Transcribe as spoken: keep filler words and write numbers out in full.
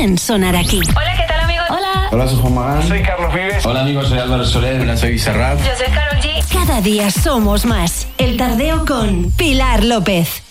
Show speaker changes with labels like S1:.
S1: también sonar aquí.
S2: Hola, ¿qué tal, amigos?
S1: Hola.
S3: Hola, soy Juan Magán.
S4: Soy Carlos Vives.
S3: Hola, amigos, soy Álvaro Soler.
S4: Hola, soy Bizarrap.
S2: Yo soy Karol G.
S1: Cada día somos más. El Tardeo con Pilar López.